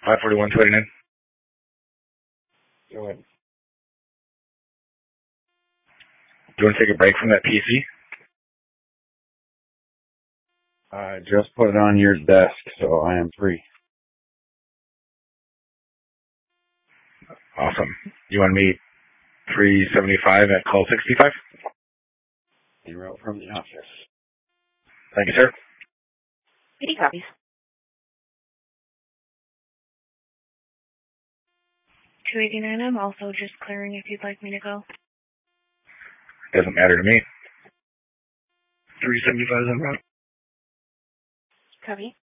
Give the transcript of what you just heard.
541.29. Go ahead. Do you want to take a break from that PC? I just put it on your desk, so I am free. Awesome. You want to meet 375 at call 65? En route from the office. Thank you, sir. 80 copies. 289, I'm also just clearing if you'd like me to go. Doesn't matter to me. 375 en route. Copy.